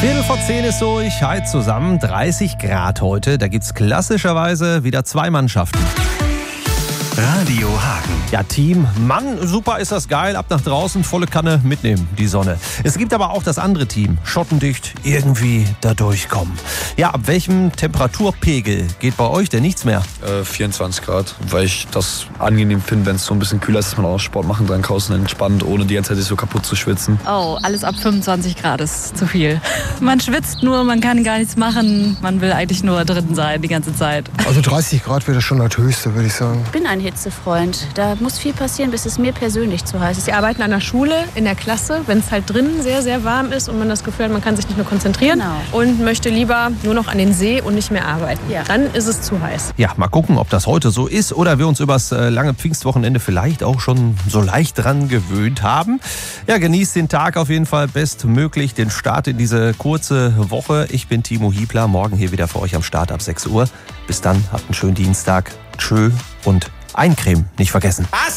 10:15 ist so, ich halte zusammen 30 Grad heute. Da gibt's klassischerweise wieder 2 Mannschaften. Radio Hagen. Ja, Team Mann, super, ist das geil. Ab nach draußen, volle Kanne mitnehmen, die Sonne. Es gibt aber auch das andere Team, schottendicht, irgendwie da durchkommen. Ja, ab welchem Temperaturpegel geht bei euch denn nichts mehr? 24 Grad, weil ich das angenehm finde, wenn es so ein bisschen kühler ist, dass man auch Sport machen kann, draußen entspannt, ohne die ganze Zeit sich so kaputt zu schwitzen. Oh, alles ab 25 Grad ist zu viel. Man schwitzt nur, man kann gar nichts machen. Man will eigentlich nur drin sein die ganze Zeit. Also 30 Grad wäre schon das Höchste, würde ich sagen. Ich bin ein Hitzefreund. Da muss viel passieren, bis es mir persönlich zu heiß ist. Wir arbeiten an der Schule, in der Klasse, wenn es halt drinnen sehr, sehr warm ist und man das Gefühl hat, man kann sich nicht mehr konzentrieren und möchte lieber nur noch an den See und nicht mehr arbeiten. Ja. Dann ist es zu heiß. Ja, mal gucken, ob das heute so ist oder wir uns übers lange Pfingstwochenende vielleicht auch schon so leicht dran gewöhnt haben. Ja, genießt den Tag auf jeden Fall bestmöglich, den Start in diese kurze Woche. Ich bin Timo Hiebler, morgen hier wieder für euch am Start ab 6 Uhr. Bis dann, habt einen schönen Dienstag. Tschö und eincremen nicht vergessen.